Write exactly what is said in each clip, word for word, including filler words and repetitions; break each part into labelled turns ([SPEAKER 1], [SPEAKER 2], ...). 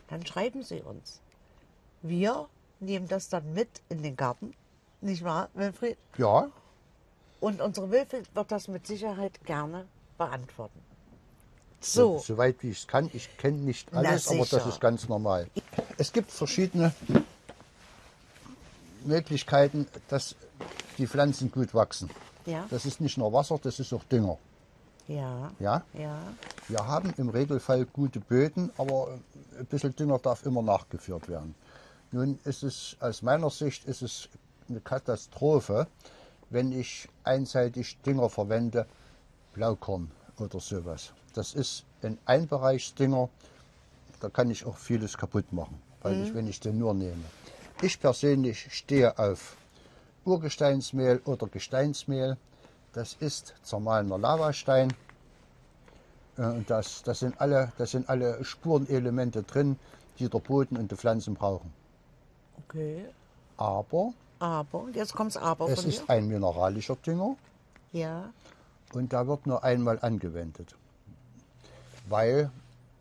[SPEAKER 1] dann schreiben Sie uns. Wir nehmen das dann mit in den Garten, nicht wahr, Wilfried?
[SPEAKER 2] Ja.
[SPEAKER 1] Und unsere Wilfried wird das mit Sicherheit gerne beantworten.
[SPEAKER 2] So.
[SPEAKER 1] So.
[SPEAKER 2] Soweit wie ich es kann. Ich kenne nicht alles,
[SPEAKER 1] Na,
[SPEAKER 2] aber das
[SPEAKER 1] sicher.
[SPEAKER 2] ist ganz normal. Es gibt verschiedene Möglichkeiten, dass die Pflanzen gut wachsen.
[SPEAKER 1] Ja.
[SPEAKER 2] Das ist nicht nur Wasser, das ist auch Dünger.
[SPEAKER 1] Ja.
[SPEAKER 2] Ja?
[SPEAKER 1] Ja.
[SPEAKER 2] Wir haben im Regelfall gute Böden, aber ein bisschen Dünger darf immer nachgeführt werden. Nun ist es, aus meiner Sicht, ist es eine Katastrophe, wenn ich einseitig Dünger verwende, Blaukorn oder sowas. Das ist ein Einbereichsdünger, da kann ich auch vieles kaputt machen, weil
[SPEAKER 1] Mhm.
[SPEAKER 2] ich, wenn ich den nur nehme. Ich persönlich stehe auf Urgesteinsmehl oder Gesteinsmehl. Das ist zermahlener Lavastein. Äh, Und das, das, sind alle, das sind alle Spurenelemente drin, die der Boden und die Pflanzen brauchen.
[SPEAKER 1] Okay.
[SPEAKER 2] Aber
[SPEAKER 1] Aber, jetzt kommt's aber
[SPEAKER 2] es
[SPEAKER 1] von
[SPEAKER 2] ist
[SPEAKER 1] dir.
[SPEAKER 2] ein mineralischer Dünger
[SPEAKER 1] Ja.
[SPEAKER 2] und da wird nur einmal angewendet. Weil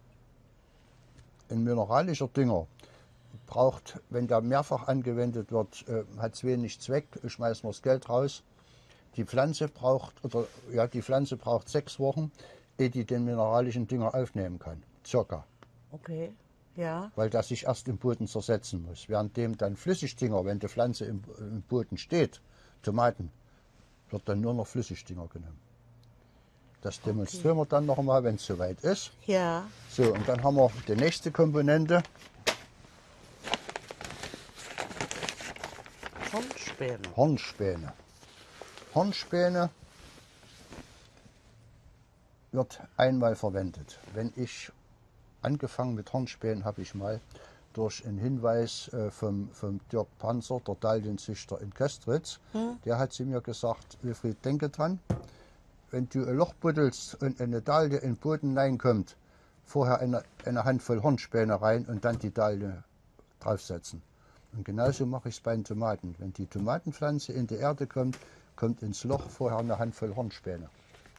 [SPEAKER 2] ein mineralischer Dünger braucht, wenn der mehrfach angewendet wird, äh, hat es wenig Zweck, schmeißen wir das Geld raus. Die Pflanze braucht, oder ja, die Pflanze braucht sechs Wochen, ehe die den mineralischen Dünger aufnehmen kann. Circa.
[SPEAKER 1] Okay. Ja.
[SPEAKER 2] Weil das sich erst im Boden zersetzen muss. Währenddem dann Flüssigdünger, wenn die Pflanze im, im Boden steht, Tomaten, wird dann nur noch Flüssigdünger genommen. Das demonstrieren wir dann noch mal, wenn es soweit ist.
[SPEAKER 1] Ja.
[SPEAKER 2] So, und dann haben wir die nächste Komponente.
[SPEAKER 1] Hornspäne.
[SPEAKER 2] Hornspäne. Hornspäne wird einmal verwendet. Wenn ich angefangen mit Hornspänen habe ich mal durch einen Hinweis äh, vom, vom Dirk Panzer, der Dahlienzüchter in Köstritz, hm? Der hat zu mir gesagt, Wilfried, denke dran, wenn du ein Loch buddelst und eine Dahlie in den Boden reinkommt, vorher eine, eine Handvoll Hornspäne rein und dann die Dahlie draufsetzen. Und genauso mache ich es bei den Tomaten. Wenn die Tomatenpflanze in die Erde kommt, kommt ins Loch vorher eine Handvoll Hornspäne.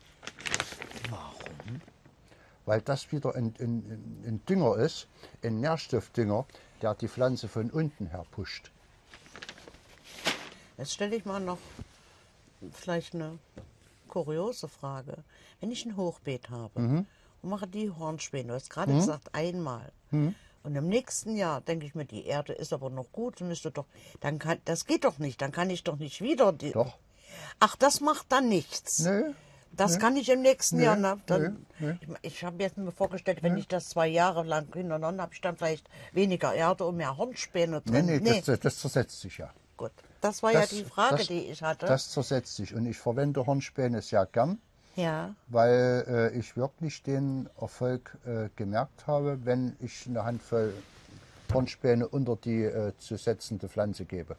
[SPEAKER 1] Warum?
[SPEAKER 2] Weil das wieder ein, ein, ein Dünger ist, ein Nährstoffdünger, der die Pflanze von unten her pusht.
[SPEAKER 1] Jetzt stelle ich mal noch vielleicht eine kuriose Frage. Wenn ich ein Hochbeet habe
[SPEAKER 2] Mhm.
[SPEAKER 1] und mache die Hornspäne, du hast gerade
[SPEAKER 2] Mhm.
[SPEAKER 1] gesagt, einmal.
[SPEAKER 2] Mhm.
[SPEAKER 1] Und im nächsten Jahr denke ich mir, die Erde ist aber noch gut, müsste doch, dann kann, das geht doch nicht, dann kann ich doch nicht wieder die.
[SPEAKER 2] Doch.
[SPEAKER 1] Ach, das macht dann nichts.
[SPEAKER 2] Nö.
[SPEAKER 1] Das
[SPEAKER 2] Nö.
[SPEAKER 1] kann ich im nächsten
[SPEAKER 2] Nö.
[SPEAKER 1] Jahr. Na, dann,
[SPEAKER 2] Nö. Nö.
[SPEAKER 1] Ich, ich habe jetzt mir vorgestellt, wenn ich das zwei Jahre lang hintereinander habe, ich dann vielleicht weniger Erde und mehr Hornspäne
[SPEAKER 2] Nee,
[SPEAKER 1] drin.
[SPEAKER 2] nee, das, das zersetzt sich ja.
[SPEAKER 1] Gut, das war
[SPEAKER 2] Das,
[SPEAKER 1] ja die Frage,
[SPEAKER 2] das,
[SPEAKER 1] die ich hatte.
[SPEAKER 2] Das zersetzt sich und ich verwende Hornspäne sehr gern,
[SPEAKER 1] ja.
[SPEAKER 2] weil äh, ich wirklich den Erfolg äh, gemerkt habe, wenn ich eine Handvoll Hornspäne unter die äh, zu setzende Pflanze gebe.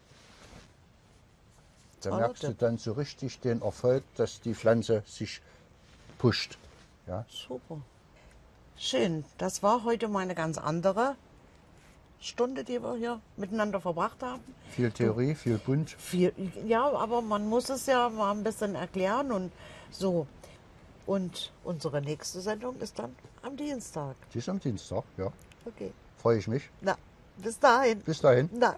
[SPEAKER 2] Da
[SPEAKER 1] Oh,
[SPEAKER 2] merkst
[SPEAKER 1] das-
[SPEAKER 2] du dann so richtig den Erfolg, dass die Pflanze sich pusht. Ja?
[SPEAKER 1] Super. Schön. Das war heute mal eine ganz andere Stunde, die wir hier miteinander verbracht haben.
[SPEAKER 2] Viel Theorie, viel bunt.
[SPEAKER 1] Viel, ja, aber man muss es ja mal ein bisschen erklären und so. Und unsere nächste Sendung ist dann am Dienstag.
[SPEAKER 2] Die ist am Dienstag, ja.
[SPEAKER 1] Okay.
[SPEAKER 2] Freue ich mich.
[SPEAKER 1] Na, bis dahin.
[SPEAKER 2] Bis dahin.
[SPEAKER 1] Na.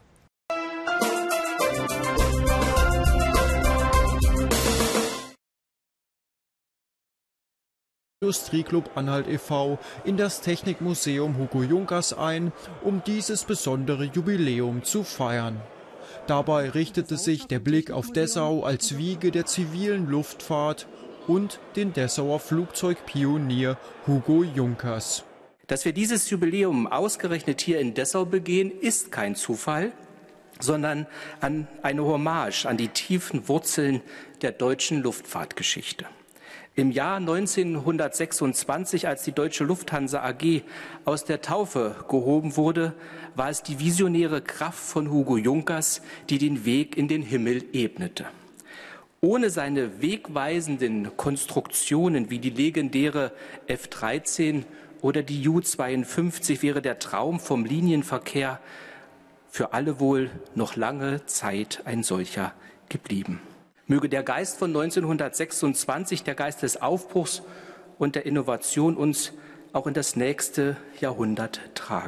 [SPEAKER 3] Industrieclub Anhalt e V in das Technikmuseum Hugo Junkers ein, um dieses besondere Jubiläum zu feiern. Dabei richtete sich der Blick auf Dessau als Wiege der zivilen Luftfahrt und den Dessauer Flugzeugpionier Hugo Junkers.
[SPEAKER 4] Dass wir dieses Jubiläum ausgerechnet hier in Dessau begehen, ist kein Zufall, sondern an eine Hommage an die tiefen Wurzeln der deutschen Luftfahrtgeschichte. Im Jahr neunzehnhundertsechsundzwanzig, als die Deutsche Lufthansa A G aus der Taufe gehoben wurde, war es die visionäre Kraft von Hugo Junkers, die den Weg in den Himmel ebnete. Ohne seine wegweisenden Konstruktionen wie die legendäre F dreizehn oder die Ju zweiundfünfzig wäre der Traum vom Linienverkehr für alle wohl noch lange Zeit ein solcher geblieben. Möge der Geist von neunzehnhundertsechsundzwanzig, der Geist des Aufbruchs und der Innovation uns auch in das nächste Jahrhundert tragen.